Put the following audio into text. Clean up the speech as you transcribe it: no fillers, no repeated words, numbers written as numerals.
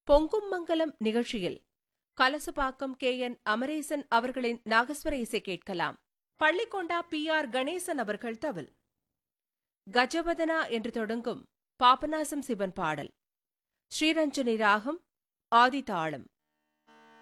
பொங்கும் மங்கலம் நிகழ்ச்சியில் கலசபாக்கம் கே.என். அமரேசன் அவர்களின் நாகஸ்வர இசை கேட்கலாம். பள்ளிக்கொண்டா பி.ஆர். கணேசன் அவர்கள் தவில். கஜவதனா என்று தொடங்கும் பாபநாசம் சிவன் பாடல். ஸ்ரீரஞ்சனி ராகம், ஆதி தாளம்.